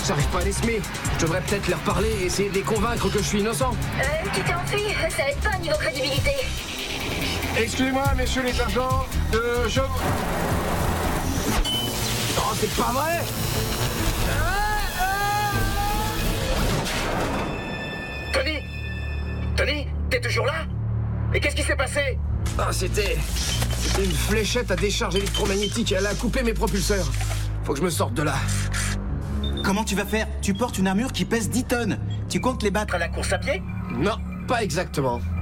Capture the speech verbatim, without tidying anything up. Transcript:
J'arrive pas à les semer. Je devrais peut-être leur parler et essayer de les convaincre que je suis innocent. Euh, tu t'es enfui, ça aide pas niveau crédibilité. Excusez-moi, messieurs les agents, euh, je... Oh, c'est pas vrai! Tony Tony, t'es toujours là? Et qu'est-ce qui s'est passé? Ah, c'était... C'était une fléchette à décharge électromagnétique et elle a coupé mes propulseurs. Faut que je me sorte de là. Comment tu vas faire? Tu portes une armure qui pèse dix tonnes. Tu comptes les battre À la course à pied? Non, pas exactement.